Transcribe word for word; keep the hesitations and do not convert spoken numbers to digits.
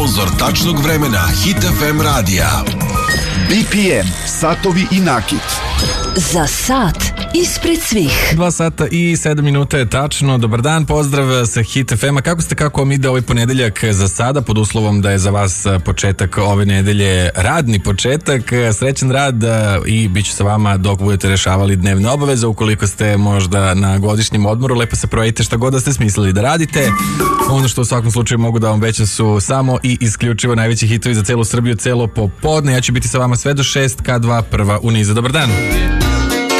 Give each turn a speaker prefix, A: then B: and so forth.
A: Sponzor tačnog vremena Hit ef em radija.
B: B P M, satovi i nakit.
C: Za sat ispred svih.
D: Dva sata i sedam minuta je tačno. Dobar dan, pozdrav sa Hit ef ema. Kako ste, kako vam ide ovaj ponedeljak za sada, pod uslovom da je za vas početak ove nedelje radni početak. Srećan rad i bit ću sa vama dok budete rešavali dnevne obaveze. Ukoliko ste možda na godišnjem odmoru, lepo se provedite šta god da ste smislili da radite. Ono što u svakom slučaju mogu da vam veća su samo i isključivo najveći hitovi za celu Srbiju, celo popodne. Ja ću biti sa vama sve do šest ka dva, prva u nizu. Dobar dan.